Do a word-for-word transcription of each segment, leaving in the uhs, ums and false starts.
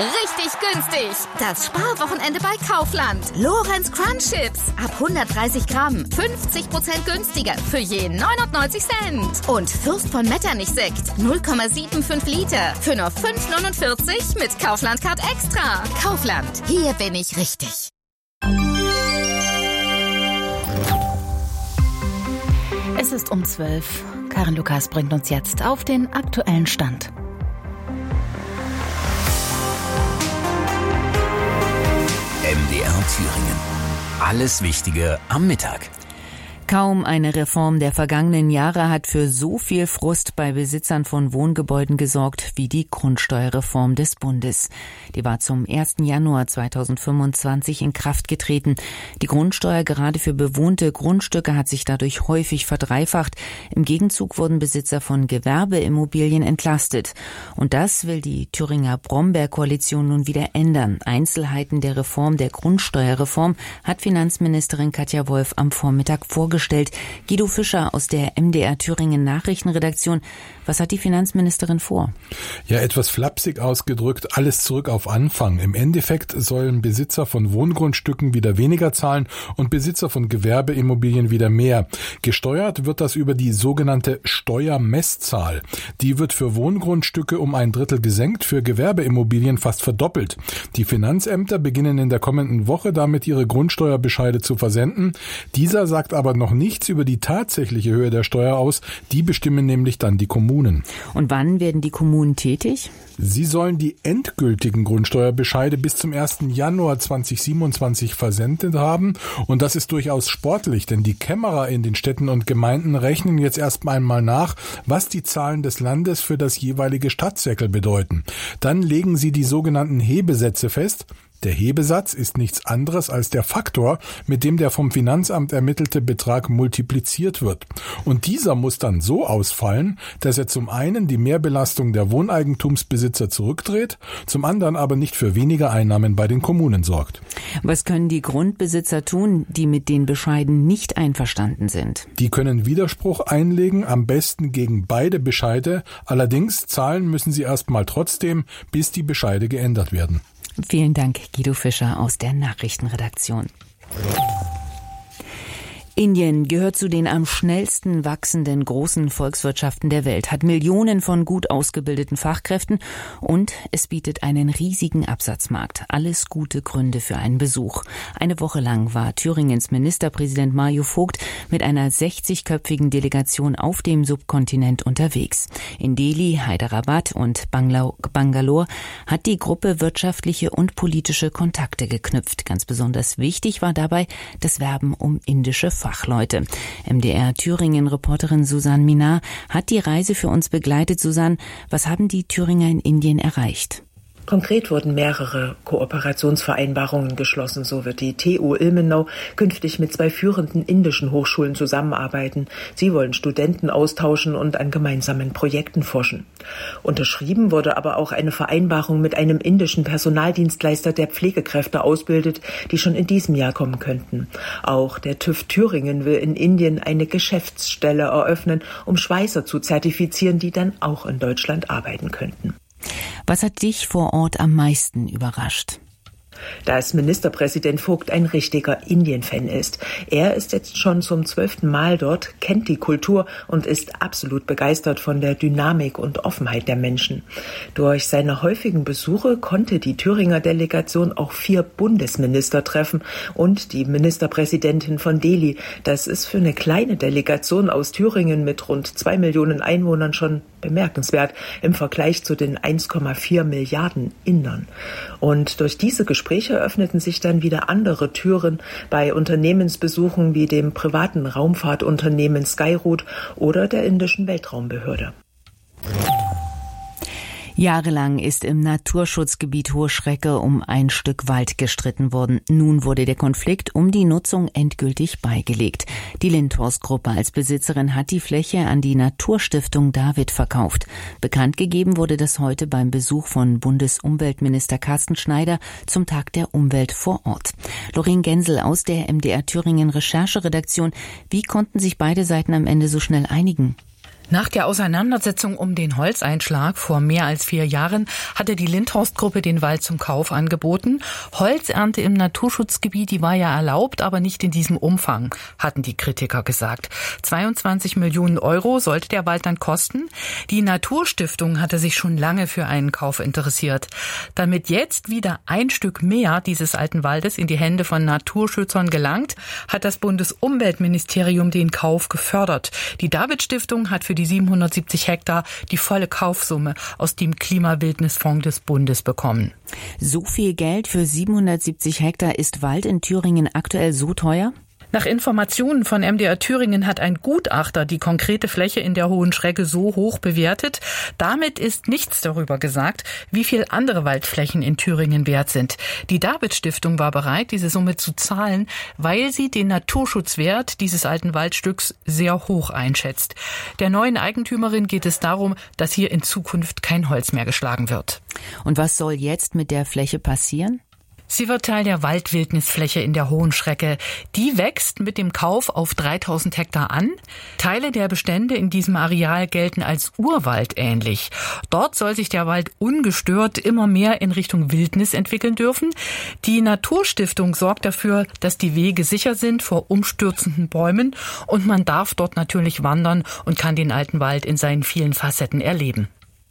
Richtig günstig. Das Sparwochenende bei Kaufland. Lorenz Crunch Chips. Ab hundertdreißig Gramm. fünfzig Prozent günstiger. Für je neunundneunzig Cent. Und Fürst von Metternich Sekt. null Komma fünfundsiebzig Liter. Für nur fünf neunundvierzig mit Kaufland Card Extra. Kaufland. Hier bin ich richtig. Es ist um zwölf. Karin Lukas bringt uns jetzt auf den aktuellen Stand. M D R Thüringen. Alles Wichtige am Mittag. Kaum eine Reform der vergangenen Jahre hat für so viel Frust bei Besitzern von Wohngebäuden gesorgt wie die Grundsteuerreform des Bundes. Die war zum ersten Januar zweitausendfünfundzwanzig in Kraft getreten. Die Grundsteuer gerade für bewohnte Grundstücke hat sich dadurch häufig verdreifacht. Im Gegenzug wurden Besitzer von Gewerbeimmobilien entlastet. Und das will die Thüringer Brombeer-Koalition nun wieder ändern. Einzelheiten der Reform der Grundsteuerreform hat Finanzministerin Katja Wolf am Vormittag vorgestellt. Guido Fischer aus der M D R Thüringen Nachrichtenredaktion. Was hat die Finanzministerin vor? Ja, etwas flapsig ausgedrückt, alles zurück auf Anfang. Im Endeffekt sollen Besitzer von Wohngrundstücken wieder weniger zahlen und Besitzer von Gewerbeimmobilien wieder mehr. Gesteuert wird das über die sogenannte Steuermesszahl. Die wird für Wohngrundstücke um ein Drittel gesenkt, für Gewerbeimmobilien fast verdoppelt. Die Finanzämter beginnen in der kommenden Woche damit, ihre Grundsteuerbescheide zu versenden. Dieser sagt aber noch nichts über die tatsächliche Höhe der Steuer aus. Die bestimmen nämlich dann die Kommunen. Und wann werden die Kommunen tätig? Sie sollen die endgültigen Grundsteuerbescheide bis zum ersten Januar zweitausendsiebenundzwanzig versendet haben. Und das ist durchaus sportlich, denn die Kämmerer in den Städten und Gemeinden rechnen jetzt erst einmal nach, was die Zahlen des Landes für das jeweilige Stadtsäckel bedeuten. Dann legen sie die sogenannten Hebesätze fest. Der Hebesatz ist nichts anderes als der Faktor, mit dem der vom Finanzamt ermittelte Betrag multipliziert wird. Und dieser muss dann so ausfallen, dass er zum einen die Mehrbelastung der Wohneigentumsbesitzer zurückdreht, zum anderen aber nicht für weniger Einnahmen bei den Kommunen sorgt. Was können die Grundbesitzer tun, die mit den Bescheiden nicht einverstanden sind? Die können Widerspruch einlegen, am besten gegen beide Bescheide. Allerdings zahlen müssen sie erstmal trotzdem, bis die Bescheide geändert werden. Vielen Dank, Guido Fischer aus der Nachrichtenredaktion. Indien gehört zu den am schnellsten wachsenden großen Volkswirtschaften der Welt, hat Millionen von gut ausgebildeten Fachkräften und es bietet einen riesigen Absatzmarkt. Alles gute Gründe für einen Besuch. Eine Woche lang war Thüringens Ministerpräsident Mario Vogt mit einer sechzigköpfigen Delegation auf dem Subkontinent unterwegs. In Delhi, Hyderabad und Bangalore hat die Gruppe wirtschaftliche und politische Kontakte geknüpft. Ganz besonders wichtig war dabei das Werben um indische Fachleute. M D R Thüringen-Reporterin Susanne Minar hat die Reise für uns begleitet. Susanne, was haben die Thüringer in Indien erreicht? Konkret wurden mehrere Kooperationsvereinbarungen geschlossen. So wird die T U Ilmenau künftig mit zwei führenden indischen Hochschulen zusammenarbeiten. Sie wollen Studenten austauschen und an gemeinsamen Projekten forschen. Unterschrieben wurde aber auch eine Vereinbarung mit einem indischen Personaldienstleister, der Pflegekräfte ausbildet, die schon in diesem Jahr kommen könnten. Auch der TÜV Thüringen will in Indien eine Geschäftsstelle eröffnen, um Schweißer zu zertifizieren, die dann auch in Deutschland arbeiten könnten. Was hat dich vor Ort am meisten überrascht? Dass Ministerpräsident Vogt ein richtiger Indien-Fan ist. Er ist jetzt schon zum zwölften Mal dort, kennt die Kultur und ist absolut begeistert von der Dynamik und Offenheit der Menschen. Durch seine häufigen Besuche konnte die Thüringer Delegation auch vier Bundesminister treffen und die Ministerpräsidentin von Delhi. Das ist für eine kleine Delegation aus Thüringen mit rund zwei Millionen Einwohnern schon bemerkenswert im Vergleich zu den eins Komma vier Milliarden Indern. Und durch diese Gespräche öffneten sich dann wieder andere Türen bei Unternehmensbesuchen wie dem privaten Raumfahrtunternehmen Skyroot oder der indischen Weltraumbehörde. Jahrelang ist im Naturschutzgebiet Hohe Schrecke um ein Stück Wald gestritten worden. Nun wurde der Konflikt um die Nutzung endgültig beigelegt. Die Lindhorst-Gruppe als Besitzerin hat die Fläche an die Naturstiftung David verkauft. Bekannt gegeben wurde das heute beim Besuch von Bundesumweltminister Carsten Schneider zum Tag der Umwelt vor Ort. Lorraine Gensel aus der M D R Thüringen Rechercheredaktion. Wie konnten sich beide Seiten am Ende so schnell einigen? Nach der Auseinandersetzung um den Holzeinschlag vor mehr als vier Jahren hatte die Lindhorst-Gruppe den Wald zum Kauf angeboten. Holzernte im Naturschutzgebiet, die war ja erlaubt, aber nicht in diesem Umfang, hatten die Kritiker gesagt. zweiundzwanzig Millionen Euro sollte der Wald dann kosten. Die Naturstiftung hatte sich schon lange für einen Kauf interessiert. Damit jetzt wieder ein Stück mehr dieses alten Waldes in die Hände von Naturschützern gelangt, hat das Bundesumweltministerium den Kauf gefördert. Die David-Stiftung hat für die siebenhundertsiebzig Hektar die volle Kaufsumme aus dem Klimawildnisfonds des Bundes bekommen. So viel Geld für siebenhundertsiebzig Hektar, ist Wald in Thüringen aktuell so teuer? Nach Informationen von M D R Thüringen hat ein Gutachter die konkrete Fläche in der Hohen Schrecke so hoch bewertet. Damit ist nichts darüber gesagt, wie viel andere Waldflächen in Thüringen wert sind. Die David-Stiftung war bereit, diese Summe zu zahlen, weil sie den Naturschutzwert dieses alten Waldstücks sehr hoch einschätzt. Der neuen Eigentümerin geht es darum, dass hier in Zukunft kein Holz mehr geschlagen wird. Und was soll jetzt mit der Fläche passieren? Sie wird Teil der Waldwildnisfläche in der Hohen Schrecke. Die wächst mit dem Kauf auf dreitausend Hektar an. Teile der Bestände in diesem Areal gelten als Urwald ähnlich. Dort soll sich der Wald ungestört immer mehr in Richtung Wildnis entwickeln dürfen. Die Naturstiftung sorgt dafür, dass die Wege sicher sind vor umstürzenden Bäumen, und man darf dort natürlich wandern und kann den alten Wald in seinen vielen Facetten erleben.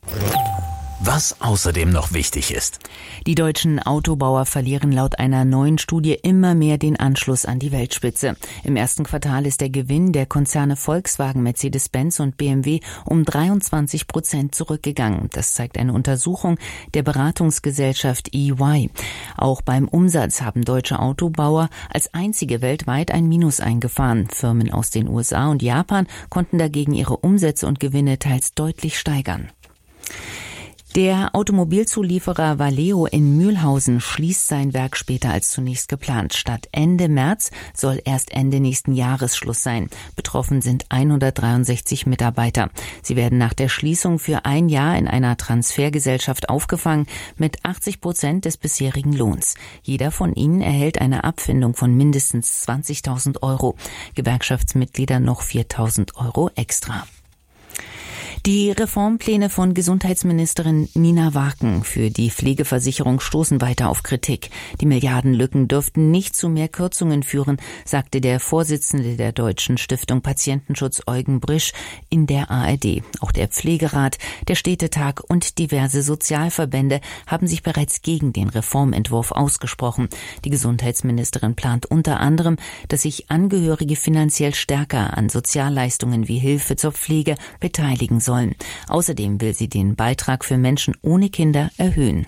Was außerdem noch wichtig ist. Die deutschen Autobauer verlieren laut einer neuen Studie immer mehr den Anschluss an die Weltspitze. Im ersten Quartal ist der Gewinn der Konzerne Volkswagen, Mercedes-Benz und B M W um dreiundzwanzig Prozent zurückgegangen. Das zeigt eine Untersuchung der Beratungsgesellschaft E Y. Auch beim Umsatz haben deutsche Autobauer als einzige weltweit ein Minus eingefahren. Firmen aus den U S A und Japan konnten dagegen ihre Umsätze und Gewinne teils deutlich steigern. Der Automobilzulieferer Valeo in Mühlhausen schließt sein Werk später als zunächst geplant. Statt Ende März soll erst Ende nächsten Jahres Schluss sein. Betroffen sind hundertdreiundsechzig Mitarbeiter. Sie werden nach der Schließung für ein Jahr in einer Transfergesellschaft aufgefangen mit achtzig Prozent des bisherigen Lohns. Jeder von ihnen erhält eine Abfindung von mindestens zwanzigtausend Euro. Gewerkschaftsmitglieder noch viertausend Euro extra. Die Reformpläne von Gesundheitsministerin Nina Waken für die Pflegeversicherung stoßen weiter auf Kritik. Die Milliardenlücken dürften nicht zu mehr Kürzungen führen, sagte der Vorsitzende der Deutschen Stiftung Patientenschutz Eugen Brisch in der A R D. Auch der Pflegerat, der Städtetag und diverse Sozialverbände haben sich bereits gegen den Reformentwurf ausgesprochen. Die Gesundheitsministerin plant unter anderem, dass sich Angehörige finanziell stärker an Sozialleistungen wie Hilfe zur Pflege beteiligen sollen. Sollen. Außerdem will sie den Beitrag für Menschen ohne Kinder erhöhen.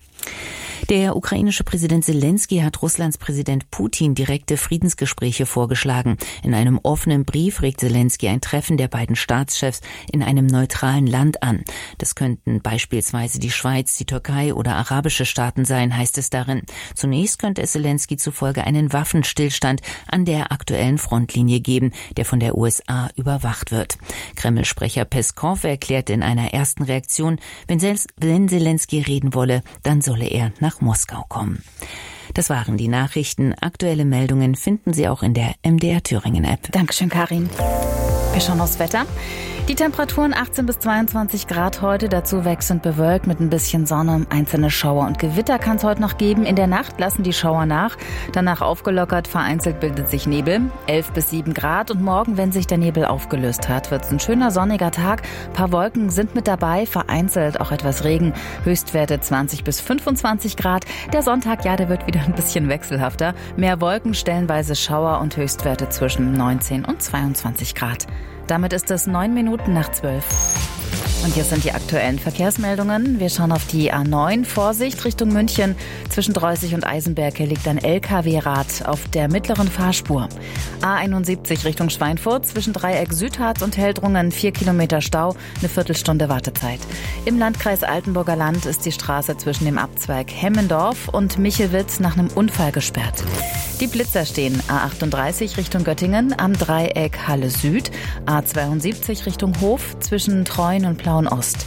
Der ukrainische Präsident Selensky hat Russlands Präsident Putin direkte Friedensgespräche vorgeschlagen. In einem offenen Brief regt Selensky ein Treffen der beiden Staatschefs in einem neutralen Land an. Das könnten beispielsweise die Schweiz, die Türkei oder arabische Staaten sein, heißt es darin. Zunächst könnte es Selensky zufolge einen Waffenstillstand an der aktuellen Frontlinie geben, der von der U S A überwacht wird. Kreml-Sprecher Peskov erklärte in einer ersten Reaktion, wenn Selensky reden wolle, dann solle er nach Moskau kommen. Das waren die Nachrichten. Aktuelle Meldungen finden Sie auch in der M D R Thüringen App. Dankeschön, Karin. Wir schauen aufs Wetter. Die Temperaturen achtzehn bis zweiundzwanzig Grad heute, dazu wechselnd bewölkt mit ein bisschen Sonne. Einzelne Schauer und Gewitter kann es heute noch geben. In der Nacht lassen die Schauer nach, danach aufgelockert, vereinzelt bildet sich Nebel. elf bis sieben Grad und morgen, wenn sich der Nebel aufgelöst hat, wird es ein schöner sonniger Tag. Ein paar Wolken sind mit dabei, vereinzelt auch etwas Regen. Höchstwerte zwanzig bis fünfundzwanzig Grad. Der Sonntag, ja, der wird wieder ein bisschen wechselhafter. Mehr Wolken, stellenweise Schauer und Höchstwerte zwischen neunzehn und zweiundzwanzig Grad. Damit ist es neun Minuten nach zwölf. Und hier sind die aktuellen Verkehrsmeldungen. Wir schauen auf die A neun. Vorsicht Richtung München. Zwischen Dreußig und Eisenberg liegt ein L K W-Rad auf der mittleren Fahrspur. A einundsiebzig Richtung Schweinfurt. Zwischen Dreieck Südharz und Heldrungen vier Kilometer Stau, eine Viertelstunde Wartezeit. Im Landkreis Altenburger Land ist die Straße zwischen dem Abzweig Hemmendorf und Michelwitz nach einem Unfall gesperrt. Die Blitzer stehen A achtunddreißig Richtung Göttingen am Dreieck Halle Süd, A zweiundsiebzig Richtung Hof zwischen Treuen und Plauen Ost.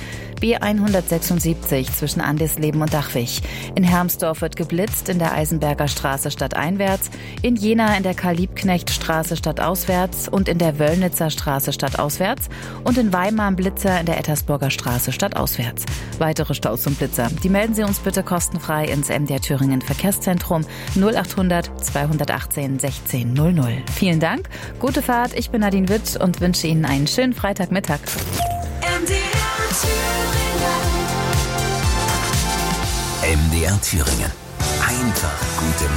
B hundertsechsundsiebzig zwischen Andesleben und Dachwig. In Hermsdorf wird geblitzt, in der Eisenberger Straße stadteinwärts, in Jena in der Karl-Liebknecht-Straße stadtauswärts und in der Wöllnitzer Straße stadtauswärts und in Weimar am Blitzer in der Ettersburger Straße stadtauswärts. Weitere Staus und Blitzer, die melden Sie uns bitte kostenfrei ins M D R Thüringen Verkehrszentrum null achthundert zweihundertachtzehn sechzehn null null. Vielen Dank, gute Fahrt, ich bin Nadine Witt und wünsche Ihnen einen schönen Freitagmittag. M D R Thüringen. Einfach gute